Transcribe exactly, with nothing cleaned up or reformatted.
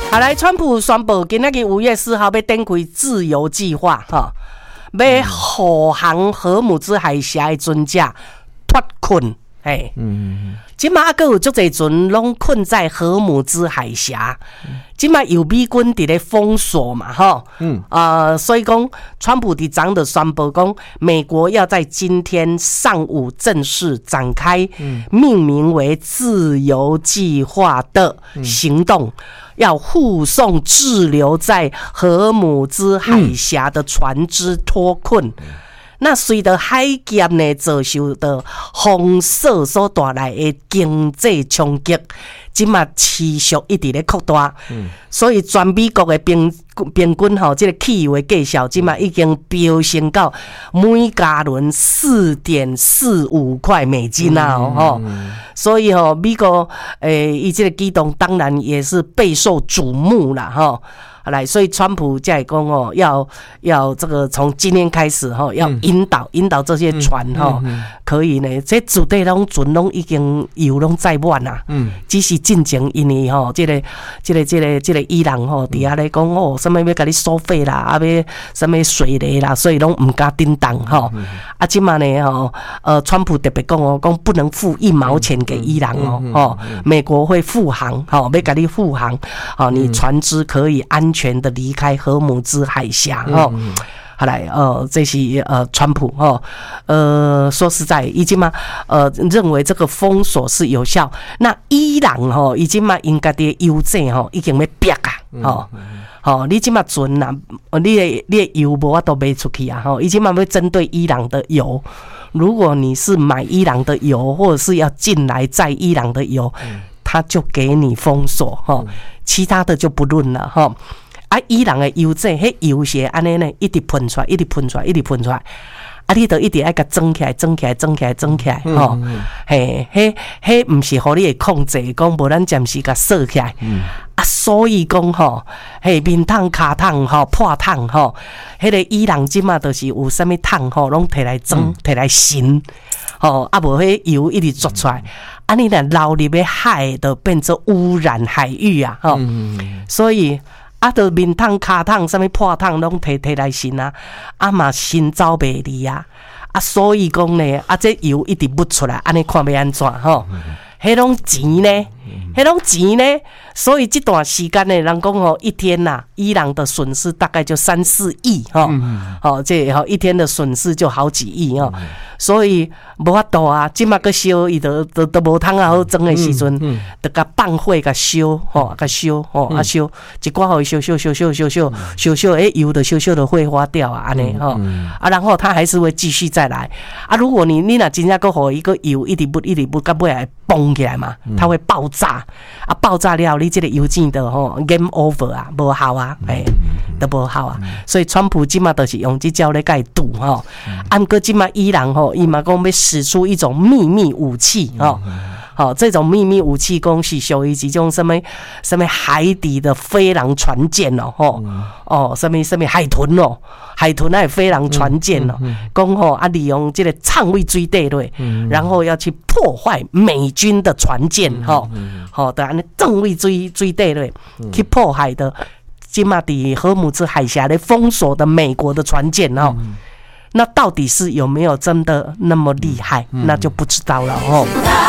好来，川普宣布今仔日五月四号要展开自由计划，哈，要护航荷姆兹海峡的船只脱困，嘿，嗯，今嘛还佫有足侪船拢困在荷姆兹海峡，今嘛有美军伫咧封锁嘛，哈，嗯，呃，所以讲，川普伫昨的宣布讲，美国要在今天上午正式展开命名为“自由计划”的行动。嗯，要护送滞留在荷姆兹海峡的船只脱困。嗯，那随着海峡呢遭受到封锁所带来的经济冲击，即嘛持续一直咧扩大。嗯，所以全美国的平平均吼，这个汽油的价格即嘛已经飙升到每加仑四点四五块美金啊！哦，嗯，所以吼，美国诶，伊这个举动当然也是备受瞩目啦，哈。来，所以川普才会讲哦，要要这个从今天开始哈，要引导、嗯、引导这些船哈，嗯嗯嗯，可以呢，这主地拢船拢已经油拢载满啦，嗯，只是进前因为吼，这个这个这个这个伊朗吼，底下咧讲哦，什么要甲你收费啦，啊要什么水雷啦，所以拢唔敢叮当哈，嗯嗯，啊，今嘛呢吼，呃，川普特别讲哦，讲不能付一毛钱给伊朗哦，哦，嗯嗯嗯，美国会护航，哈，要甲你护航，哦，你船只可以安全的离开荷姆兹海峡哦，嗯，好来，呃，这是呃，川普哦，呃，说实在，已经嘛，呃，认为这个封锁是有效。那伊朗哦，已经嘛，应该的油价哦，已经要逼啊，哦，哦，你今嘛船呐，你的你的油无法都卖出去啊，吼，已经嘛要针对伊朗的油。如果你是买伊朗的油，或者是要进来载伊朗的油，嗯，他就给你封锁哈，其他的就不论了哈。啊，伊朗的油价，迄油是安尼呢，一直喷出来，一直喷出来，一直喷出来。啊，你得一直爱甲装起来，装起来，装起来，装起来，吼，嘿，迄迄唔是互你的控制，讲无咱暂时甲锁起来。嗯，啊，所以讲吼，嘿，面桶、骹桶吼、破桶吼，迄个伊朗即嘛就是有啥物桶吼，拢摕来装，摕来神，吼，啊无迄油一直抓出来，啊，你若流入去海，就变做污染海域啊，吼，所以。啊，就面桶、骹桶、啥物破桶拢摕摕来神啊，啊嘛神走袂离啊，啊所以讲呢，啊这油一直不出来，安尼看要安怎吼？迄种钱呢，迄种钱呢，所以这段时间呢，人讲吼一天呐、啊，伊朗的损失大概就三四亿哈，好、哦，这吼一天的损失就好几亿哦，所以无法度啊，即马个烧伊都都都无通啊好装的时阵，得甲放火甲烧吼，甲烧吼啊烧，一寡互伊烧烧烧烧烧烧烧烧，诶油的烧烧的挥发掉啊安尼吼，啊然后它还是会继续再来啊，如果你你若真正个互伊个油一直不一直不到尾来崩起来嘛，它会爆炸啊，爆炸了你这个油井的吼 game over 啊，无效啊，哎，都无效啊，所以川普今嘛都是用这招来甲伊赌吼，啊，不过今嘛伊朗吼，伊嘛讲要使出一种秘密武器吼。好、哦，这种秘密武器讲是属于一种什么什么海底的飞狼船舰哦，吼、嗯、哦，什么什么海豚哦，海豚还有飞狼船舰哦，讲吼、嗯嗯、啊，利用这个畅位追地类，嗯、然后要去破坏美军的船舰，吼、嗯，好、嗯，的安尼正位追追地类去破坏的，今嘛伫荷姆兹海峡咧封锁的美国的船舰哦。嗯，那到底是有没有真的那么厉害，嗯、那就不知道了哦。